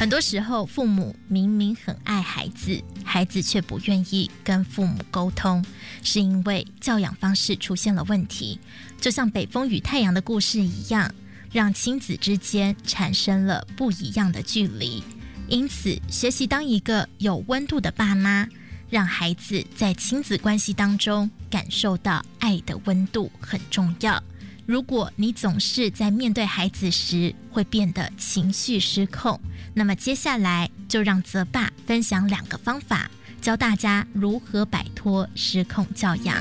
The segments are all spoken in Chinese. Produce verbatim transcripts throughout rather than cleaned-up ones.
很多时候，父母明明很爱孩子，孩子却不愿意跟父母沟通，是因为教养方式出现了问题。就像北风与太阳的故事一样，让亲子之间产生了不一样的距离。因此，学习当一个有温度的爸妈，让孩子在亲子关系当中感受到爱的温度很重要。如果你总是在面对孩子时会变得情绪失控，那么接下来就让泽爸分享两个方法，教大家如何摆脱失控教养。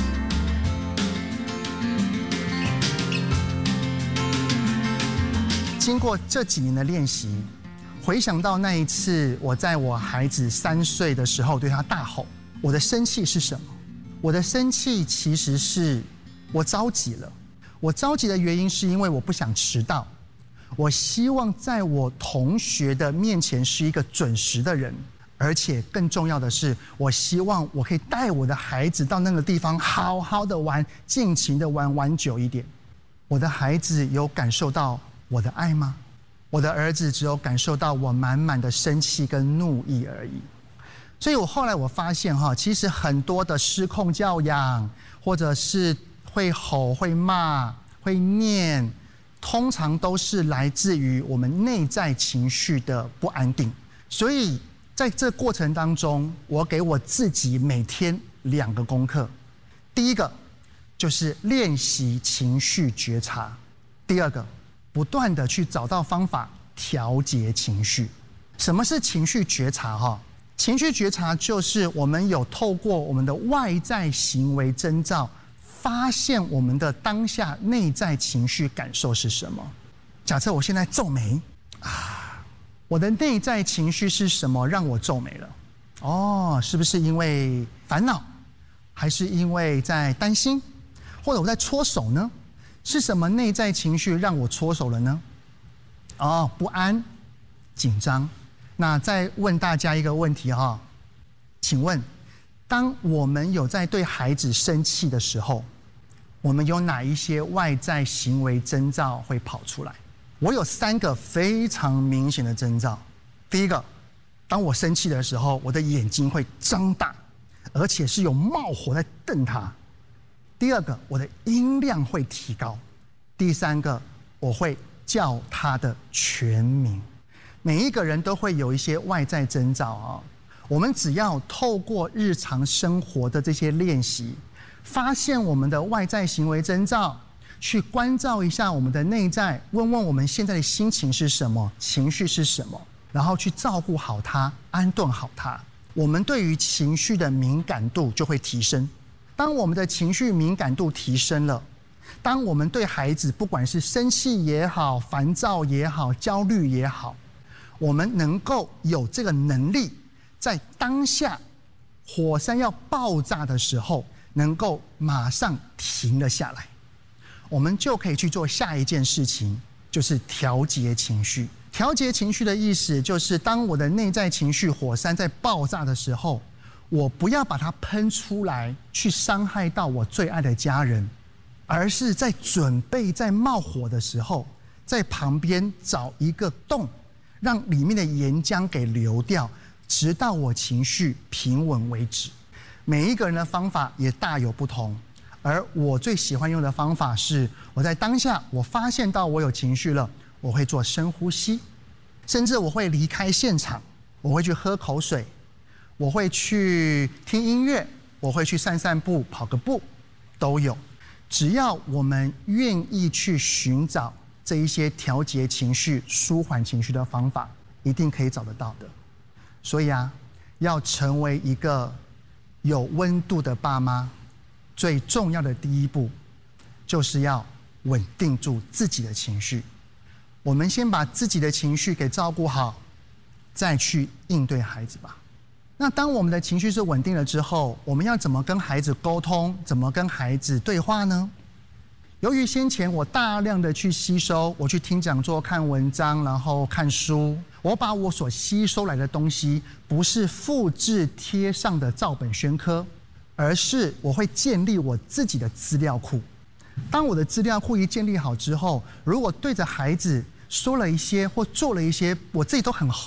经过这几年的练习，回想到那一次我在我孩子三岁的时候对他大吼，我的生气是什么？我的生气其实是我着急了。我着急的原因是因为我不想迟到，我希望在我同学的面前是一个准时的人，而且更重要的是，我希望我可以带我的孩子到那个地方好好的玩，尽情的玩，玩久一点。我的孩子有感受到我的爱吗？我的儿子只有感受到我满满的生气跟怒意而已。所以我后来我发现哈，其实很多的失控教养，或者是会吼、会骂、会念，通常都是来自于我们内在情绪的不安定。所以在这过程当中，我给我自己每天两个功课。第一个就是练习情绪觉察，第二个不断的去找到方法调节情绪。什么是情绪觉察？哈，情绪觉察就是我们有透过我们的外在行为征兆，发现我们的当下内在情绪感受是什么。假设我现在皱眉啊，我的内在情绪是什么让我皱眉了？哦，是不是因为烦恼，还是因为在担心，或者我在搓手呢？是什么内在情绪让我搓手了呢？哦，不安、紧张。那再问大家一个问题哈，请问，当我们有在对孩子生气的时候，我们有哪一些外在行为征兆会跑出来？我有三个非常明显的征兆。第一个，当我生气的时候，我的眼睛会张大，而且是有冒火在瞪他。第二个，我的音量会提高。第三个，我会叫他的全名。每一个人都会有一些外在征兆啊，我们只要透过日常生活的这些练习，发现我们的外在行为征兆，去关照一下我们的内在，问问我们现在的心情是什么，情绪是什么，然后去照顾好它，安顿好它，我们对于情绪的敏感度就会提升。当我们的情绪敏感度提升了，当我们对孩子不管是生气也好，烦躁也好，焦虑也好，我们能够有这个能力，在当下火山要爆炸的时候，能够马上停了下来，我们就可以去做下一件事情，就是调节情绪。调节情绪的意思就是，当我的内在情绪火山在爆炸的时候，我不要把它喷出来，去伤害到我最爱的家人，而是在准备在冒火的时候，在旁边找一个洞，让里面的岩浆给流掉，直到我情绪平稳为止。每一个人的方法也大有不同，而我最喜欢用的方法是，我在当下我发现到我有情绪了，我会做深呼吸，甚至我会离开现场，我会去喝口水，我会去听音乐，我会去散散步，跑个步，都有。只要我们愿意去寻找这一些调节情绪、舒缓情绪的方法，一定可以找得到的。所以啊，要成为一个有温度的爸妈，最重要的第一步，就是要稳定住自己的情绪。我们先把自己的情绪给照顾好，再去应对孩子吧。那当我们的情绪是稳定了之后，我们要怎么跟孩子沟通，怎么跟孩子对话呢？由于先前我大量的去吸收，我去听讲座、看文章，然后看书，我把我所吸收来的东西，不是复制贴上的照本宣科，而是我会建立我自己的资料库。当我的资料库一建立好之后，如果对着孩子说了一些或做了一些我自己都很后